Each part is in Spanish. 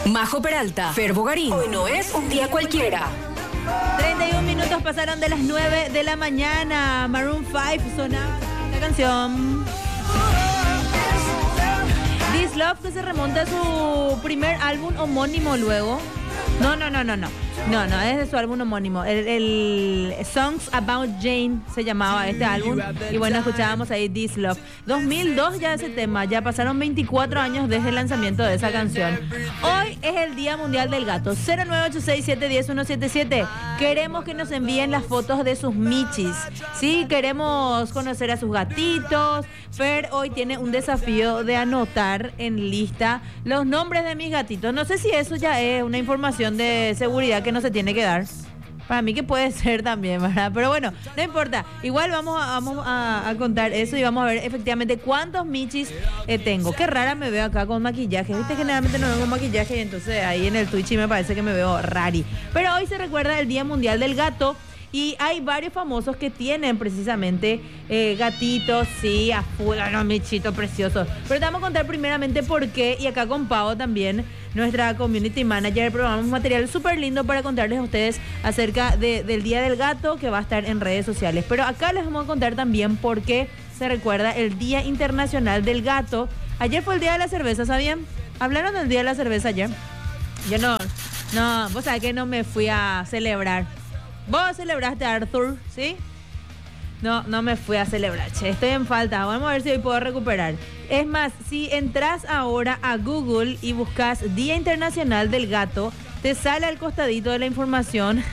Majo Peralta, Fer Bogarín. Hoy no es un día cualquiera. 31 minutos pasaron de las 9 de la mañana. Maroon 5 sonaba la canción This Love, que se remonta a su primer álbum homónimo luego. No, es de su álbum homónimo. El Songs About Jane se llamaba este álbum. Y bueno, escuchábamos ahí This Love. 2002 ya ese tema. Ya pasaron 24 años desde el lanzamiento de esa canción. Hoy es el Día Mundial del Gato. 0986710177. Queremos que nos envíen las fotos de sus michis. Sí, queremos conocer a sus gatitos. Fer hoy tiene un desafío de anotar en lista los nombres de mis gatitos. No sé si eso ya es una información de seguridad que no se tiene que dar. Para mí que puede ser también, ¿verdad? Pero bueno, no importa. Igual vamos a contar eso y vamos a ver efectivamente cuántos michis tengo. Qué rara me veo acá con maquillaje. Viste, generalmente no veo con maquillaje y entonces ahí en el Twitch me parece que me veo rari. Pero hoy se recuerda el Día Mundial del Gato. Y hay varios famosos que tienen precisamente gatitos, sí, a full, no, michitos preciosos. Pero te vamos a contar primeramente por qué. Y acá con Pau también, nuestra community manager, probamos un material súper lindo para contarles a ustedes acerca del Día del Gato, que va a estar en redes sociales. Pero acá les vamos a contar también por qué se recuerda el Día Internacional del Gato. Ayer fue el Día de la Cerveza, ¿sabían? ¿Hablaron del Día de la Cerveza ayer? Yo no, vos sabés que no me fui a celebrar. Vos celebraste, Arthur, ¿sí? No me fui a celebrar, che, estoy en falta. Vamos a ver si hoy puedo recuperar. Es más, si entras ahora a Google y buscas Día Internacional del Gato, te sale al costadito de la información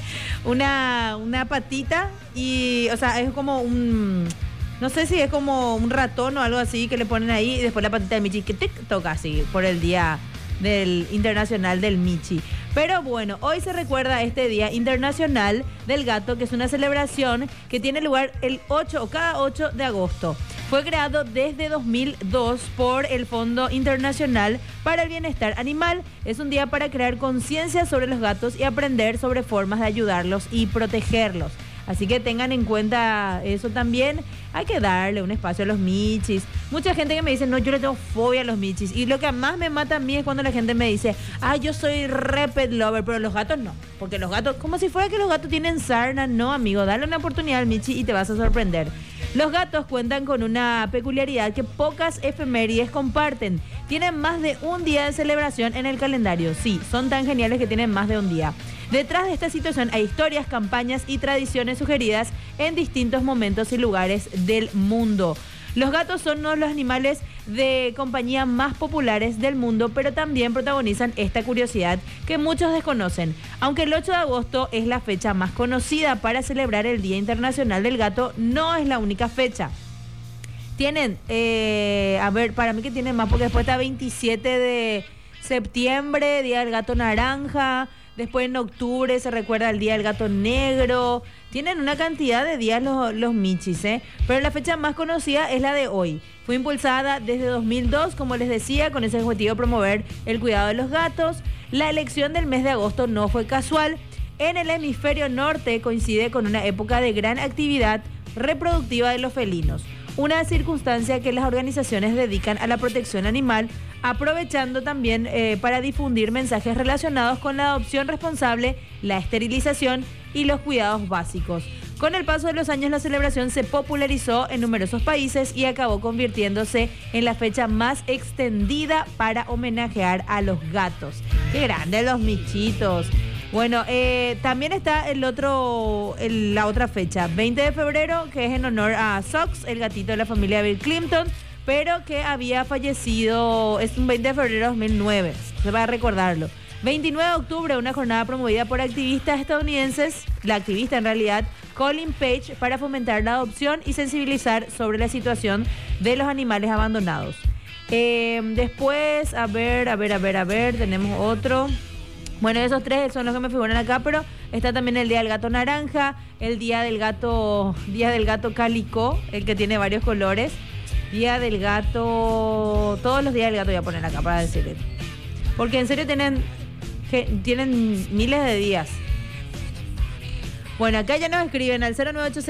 una patita y, o sea, es como un... No sé si es como un ratón o algo así que le ponen ahí y después la patita de Michi que toca así por el Día del Internacional del Michi. Pero bueno, hoy se recuerda este Día Internacional del Gato, que es una celebración que tiene lugar el 8 o cada 8 de agosto. Fue creado desde 2002 por el Fondo Internacional para el Bienestar Animal. Es un día para crear conciencia sobre los gatos y aprender sobre formas de ayudarlos y protegerlos. Así que tengan en cuenta eso también. Hay que darle un espacio a los michis. Mucha gente que me dice, no, yo le tengo fobia a los michis. Y lo que más me mata a mí es cuando la gente me dice, yo soy re pet lover, pero los gatos no. Porque los gatos, como si fuera que los gatos tienen sarna. No, amigo, dale una oportunidad al michi y te vas a sorprender. Los gatos cuentan con una peculiaridad que pocas efemérides comparten. Tienen más de un día de celebración en el calendario. Sí, son tan geniales que tienen más de un día. Detrás de esta situación hay historias, campañas y tradiciones sugeridas en distintos momentos y lugares del mundo. Los gatos son uno de los animales de compañía más populares del mundo, pero también protagonizan esta curiosidad que muchos desconocen. Aunque el 8 de agosto es la fecha más conocida para celebrar el Día Internacional del Gato, no es la única fecha. Tienen, para mí que tienen más, porque después está 27 de septiembre, Día del Gato Naranja. Después en octubre se recuerda el Día del Gato Negro. Tienen una cantidad de días los michis, pero la fecha más conocida es la de hoy. Fue impulsada desde 2002, como les decía, con ese objetivo de promover el cuidado de los gatos. La elección del mes de agosto no fue casual. En el hemisferio norte coincide con una época de gran actividad reproductiva de los felinos. Una circunstancia que las organizaciones dedican a la protección animal, aprovechando también para difundir mensajes relacionados con la adopción responsable, la esterilización y los cuidados básicos. Con el paso de los años, la celebración se popularizó en numerosos países y acabó convirtiéndose en la fecha más extendida para homenajear a los gatos. ¡Qué grande los michitos! Bueno, también está la otra fecha, 20 de febrero, que es en honor a Sox, el gatito de la familia Bill Clinton, pero que había fallecido, es un 20 de febrero de 2009, se va a recordarlo. 29 de octubre, una jornada promovida por activistas estadounidenses, la activista en realidad, Colin Page, para fomentar la adopción y sensibilizar sobre la situación de los animales abandonados. Después, a ver, tenemos otro. Bueno, esos tres son los que me figuran acá, pero está también el Día del Gato Naranja, el Día del Gato Cálico, el que tiene varios colores, Día del Gato, todos los días del gato voy a poner acá para decirles, porque en serio tienen miles de días. Bueno, acá ya nos escriben al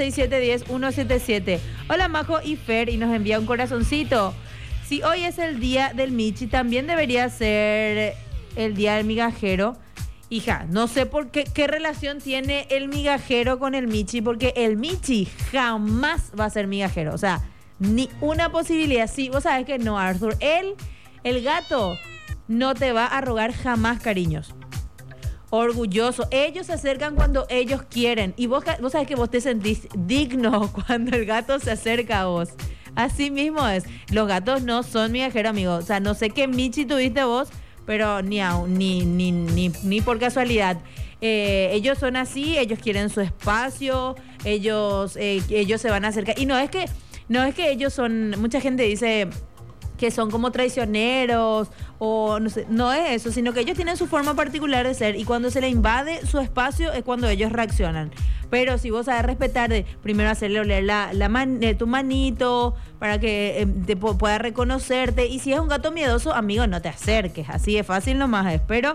0986710177. Hola Majo y Fer, y nos envía un corazoncito. Si hoy es el día del Michi, también debería ser el Día del Migajero. Hija, no sé por qué relación tiene el migajero con el Michi, porque el Michi jamás va a ser migajero. O sea, ni una posibilidad. Sí, vos sabés que no, Arthur. El gato no te va a rogar jamás cariños. Orgulloso. Ellos se acercan cuando ellos quieren. Y vos sabés que vos te sentís digno cuando el gato se acerca a vos. Así mismo es. Los gatos no son migajeros, amigo. O sea, no sé qué Michi tuviste vos, pero ni por casualidad. Ellos son así, ellos quieren su espacio, ellos se van a acercar. Y no es que ellos son, mucha gente dice que son como traicioneros o no sé, no es eso, sino que ellos tienen su forma particular de ser y cuando se le invade su espacio es cuando ellos reaccionan. Pero si vos sabés respetar, primero hacerle oler tu manito para que pueda reconocerte. Y si es un gato miedoso, amigo, no te acerques. Así es fácil nomás es. Pero,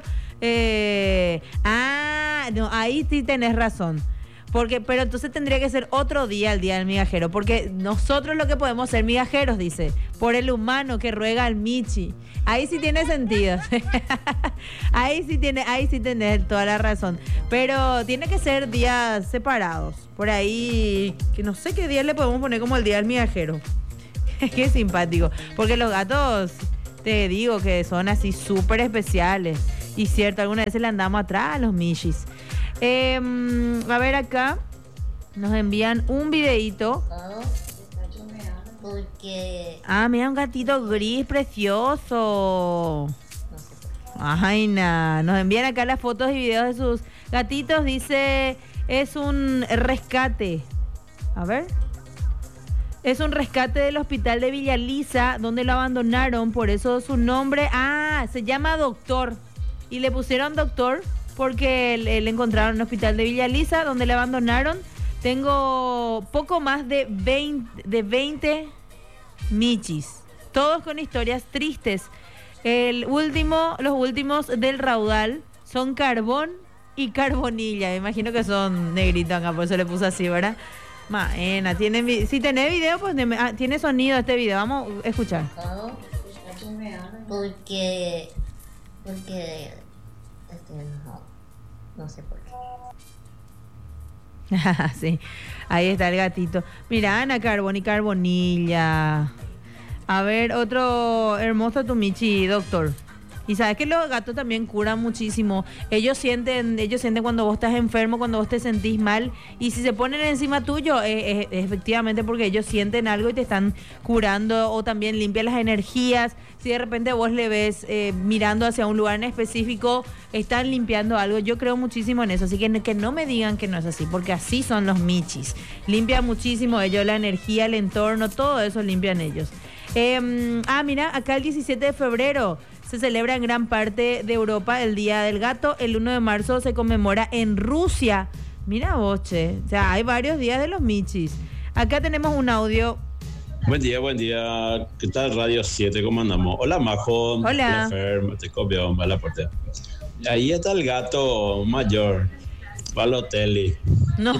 no, ahí sí tenés razón. Pero entonces tendría que ser otro día el Día del Migajero, porque nosotros lo que podemos ser migajeros, dice, por el humano que ruega al Michi. Ahí sí tiene sentido. ahí sí tenés toda la razón. Pero tiene que ser días separados. Por ahí, que no sé qué día le podemos poner como el Día del Migajero. Qué simpático. Porque los gatos, te digo que son así súper especiales. Y cierto, algunas veces le andamos atrás a los Michis. A ver acá, nos envían un videíto. Porque... mira un gatito gris precioso. Ay, nos envían acá las fotos y videos de sus gatitos. Dice, es un rescate. A ver. Es un rescate del hospital de Villa Lisa, donde lo abandonaron. Por eso su nombre, se llama Doctor. Y le pusieron Doctor porque le encontraron en el hospital de Villa Lisa, donde le abandonaron. Tengo poco más de 20 Michis, todos con historias tristes. Los últimos del raudal son Carbón y Carbonilla. Me imagino que son negritos acá, por eso le puse así, ¿verdad? Maena, si tenés video, pues tiene sonido este video. Vamos a escuchar. Porque estoy enojado. No sé por qué. Sí, ahí está el gatito. Mira, Ana, Carbón y Carbonilla. A ver, otro hermoso tu Michi, Doctor. Y sabes que los gatos también curan muchísimo. Ellos sienten cuando vos estás enfermo, cuando vos te sentís mal. Y si se ponen encima tuyo, es efectivamente porque ellos sienten algo y te están curando. O también limpian las energías. Si de repente vos le ves mirando hacia un lugar en específico, están limpiando algo. Yo creo muchísimo en eso. Así que no me digan que no es así, porque así son los Michis. Limpian muchísimo ellos la energía, el entorno, todo eso limpian ellos. Mira, acá el 17 de febrero se celebra en gran parte de Europa el Día del Gato. El 1 de marzo se conmemora en Rusia. Mira vos, che. O sea, hay varios días de los Michis. Acá tenemos un audio. Buen día. ¿Qué tal Radio 7? ¿Cómo andamos? Hola, Majo. Hola. Hola, te copio, va la puerta. Ahí está el gato mayor. Balotelli. No.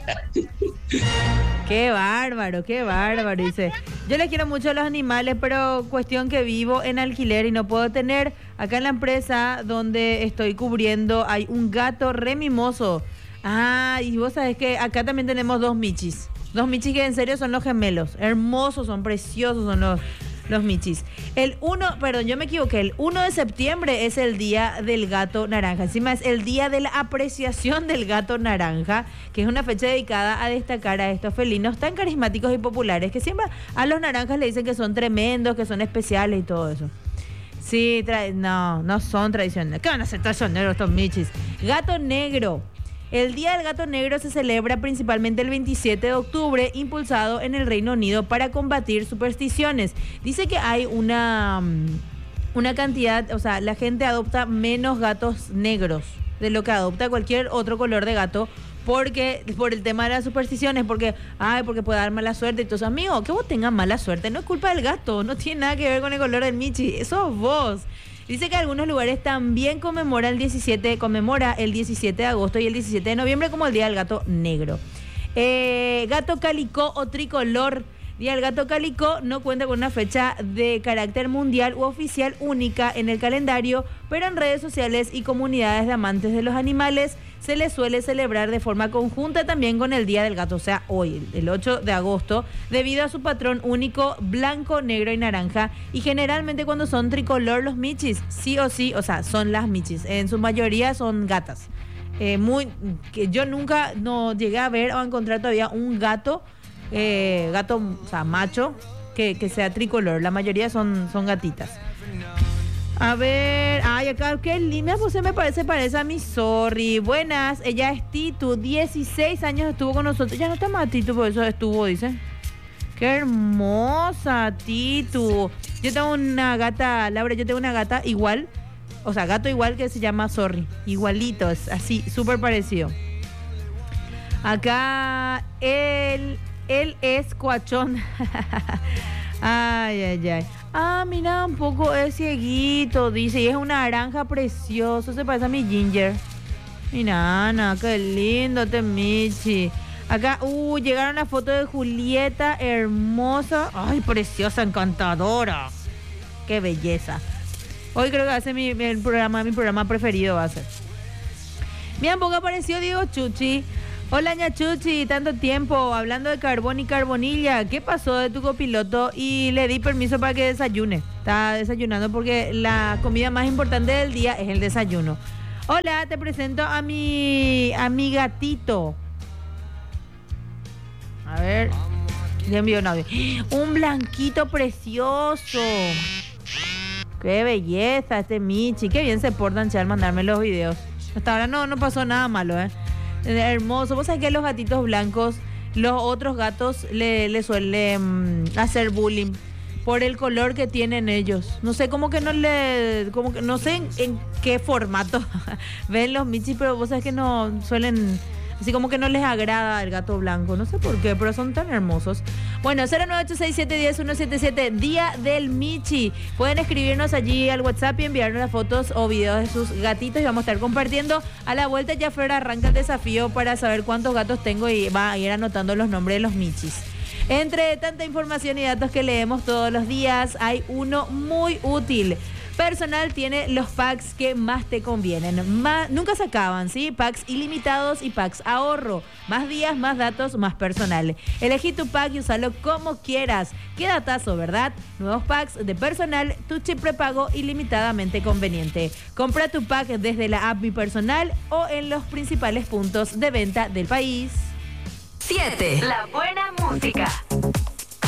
Qué bárbaro, dice. Yo les quiero mucho a los animales, pero cuestión que vivo en alquiler y no puedo tener. Acá en la empresa donde estoy cubriendo hay un gato re mimoso. Y vos sabés que acá también tenemos dos Michis. Dos Michis que en serio son los gemelos. Hermosos, son preciosos, son los Michis. Yo me equivoqué. El 1 de septiembre es el Día del Gato Naranja. Encima es el Día de la Apreciación del Gato Naranja, que es una fecha dedicada a destacar a estos felinos tan carismáticos y populares, que siempre a los naranjas le dicen que son tremendos, que son especiales y todo eso. Sí, no son tradicionales. ¿Qué van a ser traicioneros estos Michis? Gato negro. El Día del Gato Negro se celebra principalmente el 27 de octubre, impulsado en el Reino Unido para combatir supersticiones. Dice que hay una cantidad, o sea, la gente adopta menos gatos negros de lo que adopta cualquier otro color de gato, por el tema de las supersticiones, porque puede dar mala suerte. Entonces, amigo, que vos tengas mala suerte no es culpa del gato, no tiene nada que ver con el color del Michi, eso es vos. Dice que algunos lugares también conmemora el 17 de agosto y el 17 de noviembre como el Día del Gato Negro. Gato calicó o tricolor. Día del Gato Cálico no cuenta con una fecha de carácter mundial u oficial única en el calendario, pero en redes sociales y comunidades de amantes de los animales se les suele celebrar de forma conjunta también con el Día del Gato, o sea, hoy, el 8 de agosto, debido a su patrón único blanco, negro y naranja, y generalmente cuando son tricolor los michis, sí o sí, o sea, son las michis, en su mayoría son gatas. Que yo nunca no llegué a ver o a encontrar todavía un gato, o sea, macho, que sea tricolor. La mayoría son gatitas. A ver, ay, acá, qué linda, pues se me parece a mi Sorry. Buenas, ella es Titu, 16 años estuvo con nosotros. Ya no está más Titu, por eso estuvo, dice. Qué hermosa, Titu. Yo tengo una gata, Laura, igual. O sea, gato igual, que se llama Sorry. Igualito, es así, súper parecido. Acá, él es cuachón. Ay. Ah, mira, un poco es cieguito, dice. Y es una naranja precioso. Se parece a mi Ginger. Mira, Ana, qué lindo este Michi. Acá, llegaron las fotos de Julieta, hermosa. Ay, preciosa, encantadora. Qué belleza. Hoy creo que va a ser mi programa preferido va a ser. Mira, un poco apareció Diego Chuchi. Hola, ña Chuchi, tanto tiempo hablando de carbón y carbonilla. ¿Qué pasó de tu copiloto? Y le di permiso para que desayune. Está desayunando porque la comida más importante del día es el desayuno. Hola, te presento a mi gatito. A ver, ya envió un audio. Un blanquito precioso. Qué belleza este Michi. Qué bien se portan, che, al mandarme los videos. Hasta ahora no pasó nada malo, Hermoso. Vos sabés que los gatitos blancos, los otros gatos le suelen hacer bullying por el color que tienen ellos. No sé, como que no sé en qué formato ven los michis, pero vos sabés que no suelen, así como que no les agrada el gato blanco. No sé por qué, pero son tan hermosos. Bueno, 0986710177, Día del Michi. Pueden escribirnos allí al WhatsApp y enviarnos las fotos o videos de sus gatitos y vamos a estar compartiendo. A la vuelta ya Fer arranca el desafío para saber cuántos gatos tengo y va a ir anotando los nombres de los michis. Entre tanta información y datos que leemos todos los días, hay uno muy útil. Personal tiene los packs que más te convienen. Nunca se acaban, ¿sí? Packs ilimitados y packs ahorro. Más días, más datos, más personal. Elegí tu pack y úsalo como quieras. Qué datazo, ¿verdad? Nuevos packs de personal, tu chip prepago ilimitadamente conveniente. Compra tu pack desde la app Mi Personal o en los principales puntos de venta del país. 7. La buena música.